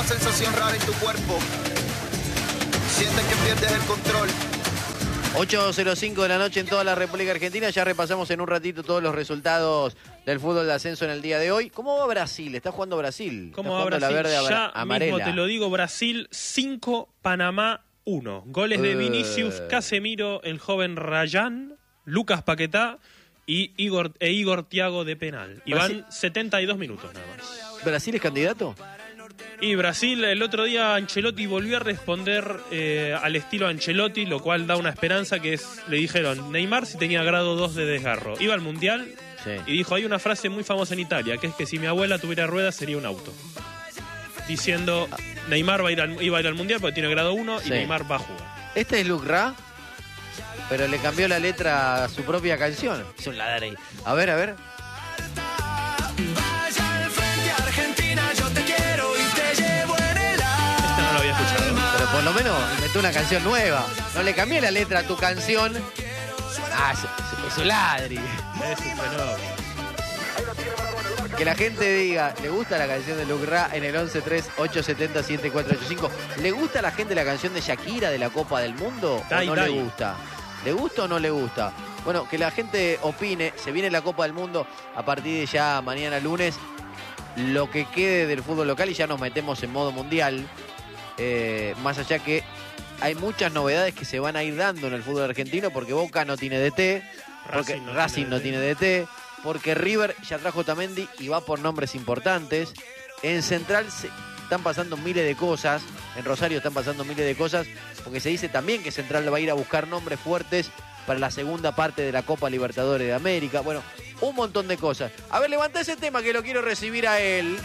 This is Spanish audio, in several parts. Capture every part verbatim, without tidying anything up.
sensación rara en tu cuerpo. Sientes que pierdes el control. ocho cero cinco de la noche en toda la República Argentina. Ya repasamos en un ratito todos los resultados del fútbol de ascenso en el día de hoy. ¿Cómo va Brasil? Está jugando Brasil. ¿Cómo Está va jugando Brasil? la verde Ya amarela. mismo te lo digo, Brasil cinco, Panamá uno. Goles de Uh. Vinicius, Casemiro, el joven Rayán, Lucas Paquetá y Igor, e Igor Thiago de penal. Y Brasil. van setenta y dos minutos nada más. ¿Brasil es candidato? Y Brasil, el otro día Ancelotti volvió a responder eh, al estilo Ancelotti, lo cual da una esperanza, que es, le dijeron, Neymar si tenía grado dos de desgarro. Iba al Mundial Sí. y dijo, hay una frase muy famosa en Italia, que es que si mi abuela tuviera ruedas sería un auto. Diciendo, Neymar va a ir al, iba a ir al Mundial porque tiene grado uno Sí. y Neymar va a jugar. Este es Luke Ra, pero le cambió la letra a su propia canción. Es un ladre. A ver, a ver. Vaya al frente, Argentina, yo te quiero y te llevo en el Esta no la había escuchado. Pero por lo menos metió una canción nueva. No le cambié la letra a tu canción. Ah, es, es- es un ladri. Es un fenómeno. Que la gente diga, ¿le gusta la canción de Luke Ra en el once tres ocho siete cero siete cuatro ocho cinco? ¿Le gusta a la gente la canción de Shakira de la Copa del Mundo? ¿O Dai, no dai. le gusta? ¿Le gusta o no le gusta? Bueno, que la gente opine. Se viene la Copa del Mundo a partir de ya mañana lunes. Lo que quede del fútbol local y ya nos metemos en modo mundial. Eh, más allá que hay muchas novedades que se van a ir dando en el fútbol argentino porque Boca no tiene D T, porque Racing no Racing tiene no D T. tiene D T, porque River ya trajo Otamendi y va por nombres importantes. En Central se están pasando miles de cosas, en Rosario están pasando miles de cosas, porque se dice también que Central va a ir a buscar nombres fuertes para la segunda parte de la Copa Libertadores de América. Bueno, un montón de cosas. A ver, levanta ese tema que lo quiero recibir a él.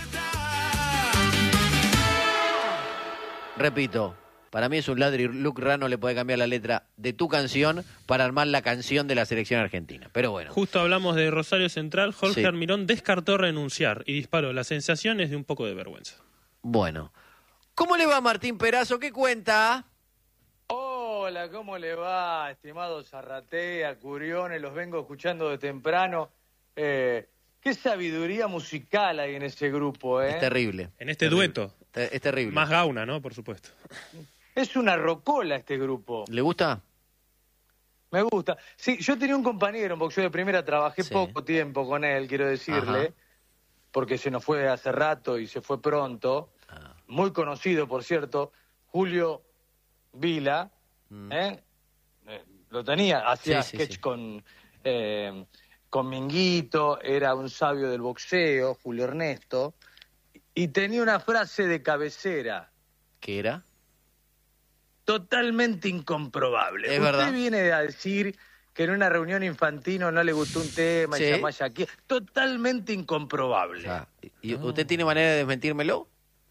Repito, para mí es un ladri. Luke Ra no le puede cambiar la letra de tu canción para armar la canción de la selección argentina. Pero bueno. Justo hablamos de Rosario Central, Jorge Sí. Almirón descartó renunciar y disparó. La sensación es de un poco de vergüenza. Bueno. ¿Cómo le va Martín Perazo? ¿Qué cuenta? Hola, ¿cómo le va, estimado Zarratea, Curiones? Los vengo escuchando de temprano. Eh, qué sabiduría musical hay en ese grupo, ¿eh? Es terrible. En este Terrible. dueto, Te- Es terrible. más gauna, ¿no? Por supuesto. Es una rocola este grupo. ¿Le gusta? Me gusta. Sí, yo tenía un compañero en boxeo de primera, trabajé Sí. poco tiempo con él, quiero decirle, Ajá. porque se nos fue hace rato y se fue pronto. Ah. Muy conocido, por cierto, Julio Vila, Mm. ¿eh? Eh, lo tenía, hacía Sí, sí, sketch sí. con eh, con Minguito, era un sabio del boxeo, Julio Ernesto, y tenía una frase de cabecera ¿Qué era? totalmente incomprobable. Es Usted verdad. viene a decir que en una reunión infantino no le gustó un tema Sí. y llamó a Shakira. Totalmente incomprobable. O sea, ¿y usted tiene manera de desmentírmelo?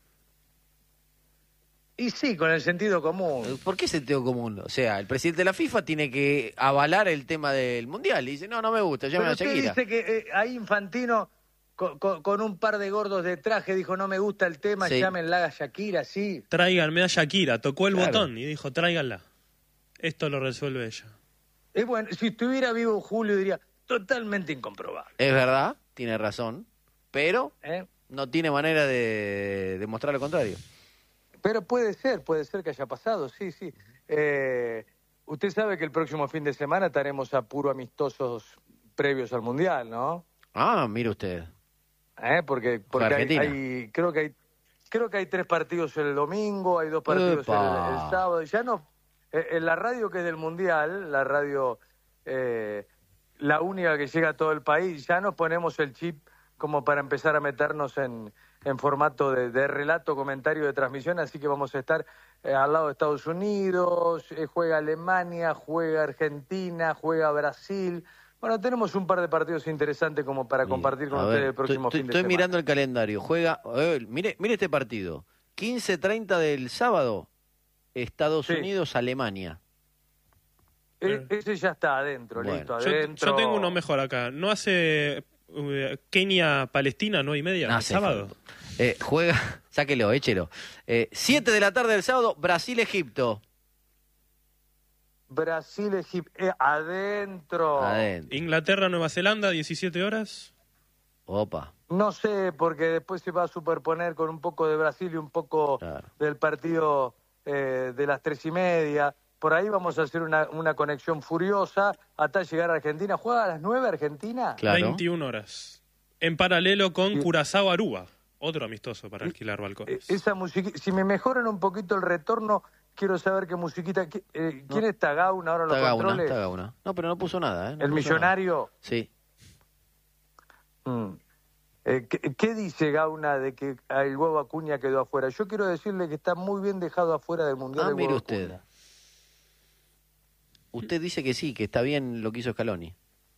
Y sí, con el sentido común. ¿Por qué sentido común? O sea, el presidente de la FIFA tiene que avalar el tema del Mundial. Y dice, no, no me gusta, llamen Pero a usted Shakira. dice que eh, ahí Infantino, con, con- con un par de gordos de traje, dijo, no me gusta el tema, Sí. llámenla a Shakira, sí. Tráiganme a Shakira, tocó el Claro. botón y dijo, tráiganla. Esto lo resuelve ella. Es bueno, si estuviera vivo Julio diría, totalmente incomprobable. Es verdad, tiene razón, pero ¿eh? no tiene manera de demostrar lo contrario. Pero puede ser, puede ser que haya pasado, sí, sí. Eh, usted sabe que el próximo fin de semana estaremos a puro amistosos previos al Mundial, ¿no? Ah, mire usted. ¿Eh? Porque, porque hay, Argentina. hay- creo que hay creo que hay tres partidos el domingo, hay dos partidos el, Epa. el sábado. Ya no, eh, en la radio que es del Mundial, la radio, eh, la única que llega a todo el país, ya nos ponemos el chip como para empezar a meternos en, en formato de, de relato, comentario de transmisión, así que vamos a estar eh, al lado de Estados Unidos, eh, juega Alemania, juega Argentina, juega Brasil. Bueno, tenemos un par de partidos interesantes como para compartir con A ustedes ver, el próximo estoy, fin de estoy semana. mirando el calendario. Juega, a ver, mire, mire este partido. quince treinta del sábado, Estados Sí. Unidos, Alemania. E- ese ya está adentro, Bueno. listo, Yo, adentro. yo tengo uno mejor acá. ¿No hace eh, Kenia-Palestina, nueve y media, No el hace sábado? falta. Eh, juega, sáquelo, échelo. Eh, siete de la tarde del sábado, Brasil-Egipto. Brasil, Egipto, eh, adentro. Adentro. Inglaterra-Nueva Zelanda, diecisiete horas. Opa. No sé, porque después se va a superponer con un poco de Brasil y un poco Claro. del partido eh, de las tres y media. Por ahí vamos a hacer una, una conexión furiosa hasta llegar a Argentina. ¿Juega a las nueve Argentina? Claro. veintiuna horas. En paralelo con Sí. Curazao Aruba. Otro amistoso para alquilar Eh, balcones. Esa musiquita, si me mejoran un poquito el retorno, quiero saber qué musiquita. qué- eh, ¿Quién No. está Gauna ahora en los Está Gauna, controles? está Gauna. No, pero no puso nada, ¿eh? No ¿El puso millonario? nada. Sí. Mm. Eh, ¿qué, qué dice Gauna de que el huevo Acuña quedó afuera? Yo quiero decirle que está muy bien dejado afuera del Mundial Ah, el mire huevo usted. Acuña. Usted dice que sí, que está bien lo que hizo Scaloni.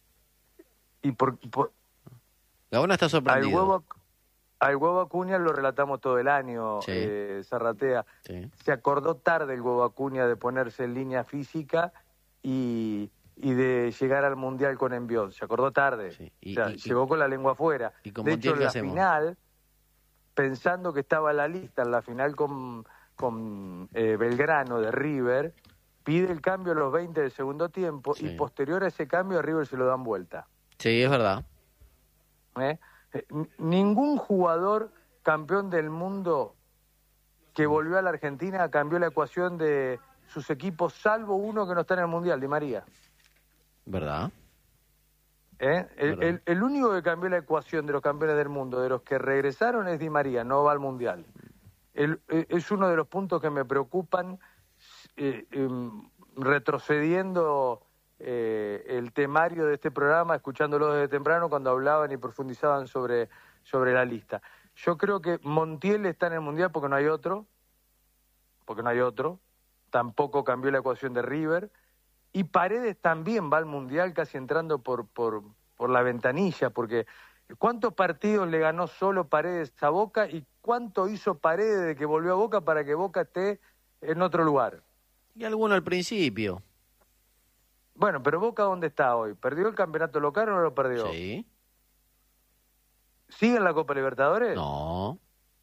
Y por, por- Gaona está al, sorprendido. huevo, al huevo Acuña lo relatamos todo el año, Sí. eh, Zarratea. Sí. Se acordó tarde el huevo Acuña de ponerse en línea física y, y de llegar al Mundial con envión. Se acordó tarde. Sí. Y- O sea, y- y- llegó con la lengua afuera. ¿Y con De Montiel hecho, en qué la hacemos? final, pensando que estaba en la lista, en la final con, con eh, Belgrano de River, pide el cambio a los veinte del segundo tiempo Sí. y posterior a ese cambio a River se lo dan vuelta. Sí, es verdad. ¿eh? Eh, n- Ningún jugador campeón del mundo que volvió a la Argentina cambió la ecuación de sus equipos, salvo uno que no está en el Mundial, Di María. ¿Verdad? ¿eh? El, Verdad. el- el único que cambió la ecuación de los campeones del mundo, de los que regresaron, es Di María, no va al Mundial. El- eh, es uno de los puntos que me preocupan, eh, em, retrocediendo eh, el temario de este programa, escuchándolo desde temprano cuando hablaban y profundizaban sobre, sobre la lista. Yo creo que Montiel está en el Mundial porque no hay otro, porque no hay otro, tampoco cambió la ecuación de River, y Paredes también va al Mundial casi entrando por, por, por la ventanilla, porque ¿cuántos partidos le ganó solo Paredes a Boca y cuánto hizo Paredes de que volvió a Boca para que Boca esté en otro lugar? Y alguno al principio. Bueno, pero Boca ¿dónde está hoy? ¿Perdió el campeonato local o no lo perdió? Sí. ¿Sigue en la Copa Libertadores? No,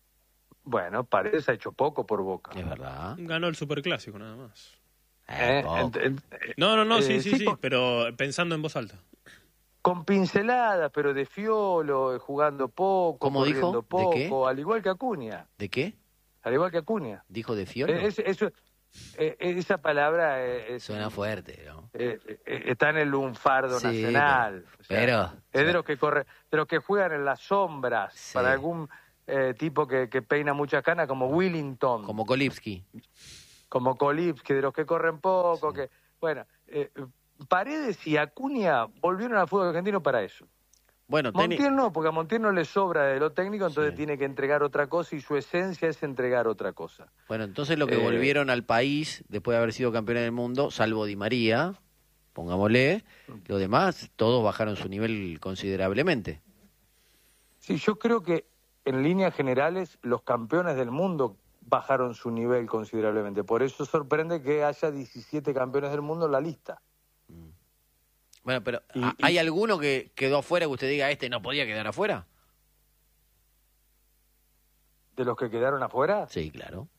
Bueno, Paredes ha hecho poco por Boca. es verdad. Ganó el superclásico nada más. Eh, ¿Eh? poco. Ent- ent- No, no, no, Eh, sí, sí, sí, sí, con- pero pensando en voz alta. Con pinceladas, pero de fiolo, eh, jugando poco, ¿Cómo dijo? corriendo ¿De poco, qué? al igual que Acuña. ¿De qué? Al igual que Acuña. ¿Dijo de Fiolo? Eh, es- eso, eh, esa palabra eh, es- Suena fuerte, ¿no? eh, eh, está en el lunfardo Sí, nacional. O sea, pero- es de los que corre, de los que juegan en las sombras Sí. para algún eh, tipo que, que peina muchas canas como Willington, como, Como Kolipski. como Kolipski, de los que corren poco, que bueno, eh, Paredes y Acuña volvieron al fútbol argentino para eso. Bueno, técnic- Montiel no, porque a Montiel no le sobra de lo técnico, entonces Sí. tiene que entregar otra cosa y su esencia es entregar otra cosa. bueno, entonces lo que Eh, volvieron al país después de haber sido campeones del mundo, salvo Di María, pongámosle, los demás, todos bajaron su nivel considerablemente. Sí, yo creo que en líneas generales los campeones del mundo bajaron su nivel considerablemente. Por eso sorprende que haya diecisiete campeones del mundo en la lista. Bueno, pero Y- ¿ha- y- ¿hay alguno que quedó afuera que usted diga, este no podía quedar afuera? De los que quedaron afuera, Sí, claro.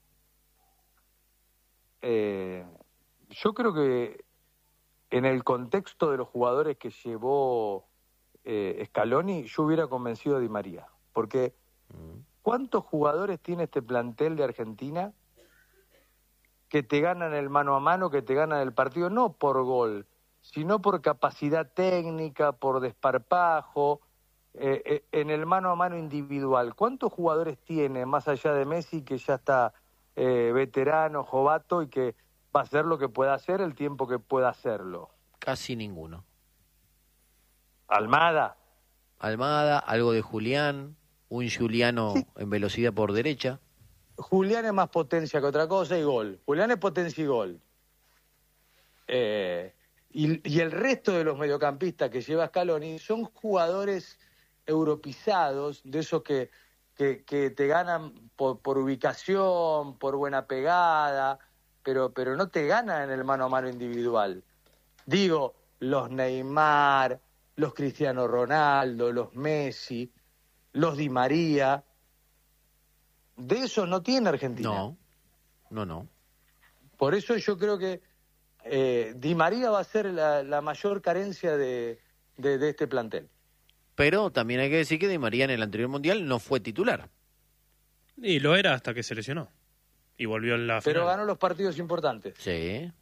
eh, yo creo que en el contexto de los jugadores que llevó eh, Scaloni, yo hubiera convencido a Di María. Porque ¿cuántos jugadores tiene este plantel de Argentina que te ganan el mano a mano, que te ganan el partido, no por gol, sino por capacidad técnica, por desparpajo, eh, eh, en el mano a mano individual? ¿Cuántos jugadores tiene, más allá de Messi, que ya está eh, veterano, jovato, y que va a hacer lo que pueda hacer el tiempo que pueda hacerlo? Casi ninguno. Almada, Almada, algo de Julián, un Juliano Sí. en velocidad por derecha. Julián es más potencia que otra cosa y gol. Julián es potencia y gol. Eh, y, y el resto de los mediocampistas que lleva Scaloni son jugadores europeizados, de esos que, que, que te ganan por, por ubicación, por buena pegada, pero, pero no te ganan en el mano a mano individual. Digo, los Neymar, los Cristiano Ronaldo, los Messi, los Di María. De eso no tiene Argentina. No, no, no. Por eso yo creo que eh, Di María va a ser la, la mayor carencia de, de, de este plantel. pero también hay que decir que Di María en el anterior Mundial no fue titular. Y lo era hasta que se lesionó. Y volvió en la Pero final. ganó los partidos importantes. Sí.